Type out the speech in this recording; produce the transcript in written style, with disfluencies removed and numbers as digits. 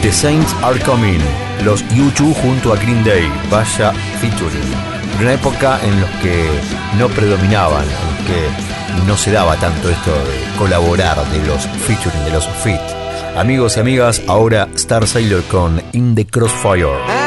The Saints Are Coming, los U2 junto a Green Day, vaya featuring. Una época en los que no predominaban, en los que no se daba tanto esto de colaborar, de los featuring, de los feat. Amigos y amigas, ahora Star Sailor con In the Crossfire.